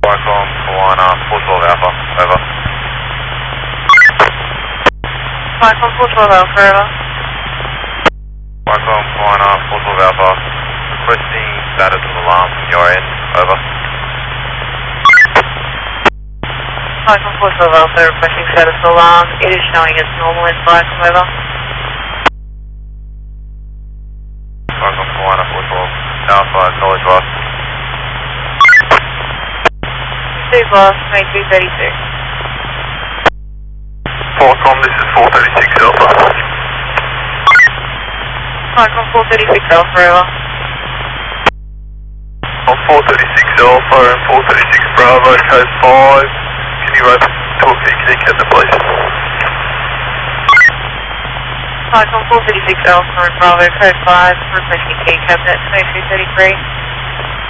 Welcome, Kawana, 412 Alpha, over. Welcome, 412 Alpha, over. Welcome, Kawana, 412 Alpha, requesting status of alarm from your end, over. Welcome, 412 Alpha, requesting status of alarm. It is showing as normal in Welcome, over. Welcome, Kawana, 412 Alpha, acknowledge loss. Receive loss, 2232. Qualcomm, this is 436 Alpha. Welcome, 436 Alpha, over. On 436 Alpha and 436 Bravo, code 5. Can you open to a PQD cabinet, please? Welcome, 436 Alpha and Bravo, code 5, requesting key cabinet, 2233.